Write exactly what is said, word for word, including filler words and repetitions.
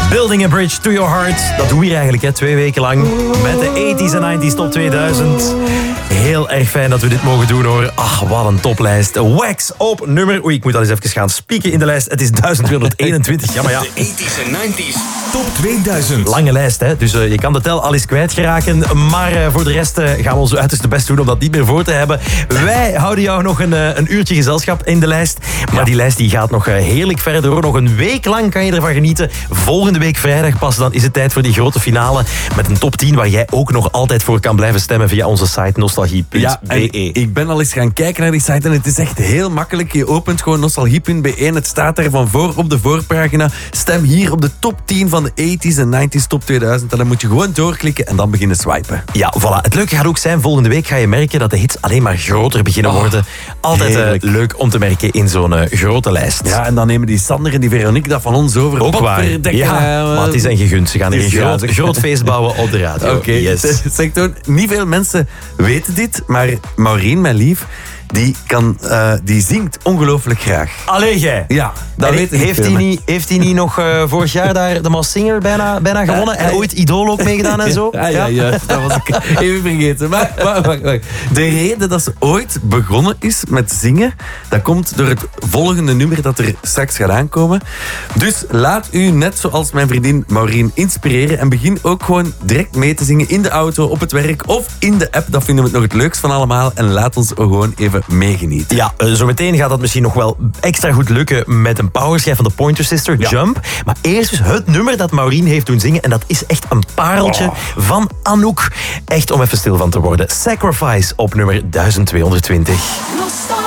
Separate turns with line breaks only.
Building a Bridge to Your Heart. Dat doen we hier eigenlijk hè, twee weken lang. Met de tachtiger en negentiger top tweeduizend. Heel erg fijn dat we dit mogen doen hoor. Ach, wat een toplijst. Wax op nummer... Oei, ik moet al eens even gaan spieken in de lijst. Het is duizend tweehonderdeenentwintig. Ja, maar ja.
De tachtiger en negentiger top tweeduizend.
Lange lijst, hè. Dus uh, je kan de tel al eens kwijtgeraken. Maar uh, voor de rest uh, gaan we ons uiterste best doen om dat niet meer voor te hebben. Wij houden jou nog een, uh, een uurtje gezelschap in de lijst. Maar ja. Die lijst die gaat nog uh, heerlijk verder hoor. Nog een week lang kan je ervan genieten. Volgende week vrijdag pas, dan is het tijd voor die grote finale. Met een top tien waar jij ook nog altijd voor kan blijven stemmen via onze site nostalgie punt b e.
Ja, ik ben al eens gaan kijken naar die site en het is echt heel makkelijk. Je opent gewoon nostalgie punt b e en het staat daar van voor op de voorpagina. Stem hier op de top tien van de tachtigers en negentiger top tweeduizend en dan moet je gewoon doorklikken en dan beginnen swipen.
Ja, voilà. Het leuke gaat ook zijn, volgende week ga je merken dat de hits alleen maar groter beginnen
Oh,
worden. Altijd uh,
heerlijk.
leuk om te merken in zo'n uh, grote lijst.
Ja, en dan nemen die Sander en die Veronique dat van ons over.
Ook waar.
Potverdekken.
Ja,
Uh,
maar het is een gegund. Ze gaan hier een
Ja.
groot, groot feest bouwen op de radio.
Oké, okay.
Yes.
Zeg Toon, niet veel mensen weten dit, maar Maureen, mijn lief, die, kan, uh, die zingt ongelooflijk graag.
Allee, jij.
Ja, dat
En
weet ik
heeft, hij niet, heeft hij niet nog uh, vorig jaar daar de Masked Singer bijna, bijna gewonnen? En ooit Idol ook meegedaan en zo?
Ja, ja, ja, dat was ik even vergeten. Maar wacht, wacht, wacht. De reden dat ze ooit begonnen is met zingen, dat komt door het volgende nummer dat er straks gaat aankomen. Dus laat u, net zoals mijn vriendin Maureen, inspireren en begin ook gewoon direct mee te zingen in de auto, op het werk of in de app. Dat vinden we het nog het leukst van allemaal. En laat ons gewoon even meegenieten.
Ja, uh, zometeen gaat dat misschien nog wel extra goed lukken met een powerschijf van de Pointer Sister,
Ja.
Jump. Maar eerst dus het nummer dat Maureen heeft doen zingen. En dat is echt een pareltje
Oh.
van Anouk. Echt om even stil van te worden. Sacrifice op nummer duizend tweehonderdtwintig.